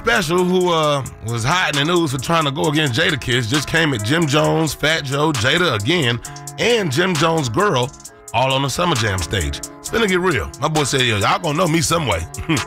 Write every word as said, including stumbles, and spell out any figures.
Special, who uh, was hot in the news for trying to go against Jadakiss, just came at Jim Jones, Fat Joe, Jada again, and Jim Jones' girl all on the Summer Jam stage. It's finna get real. My boy said, yo, y'all gonna know me some way.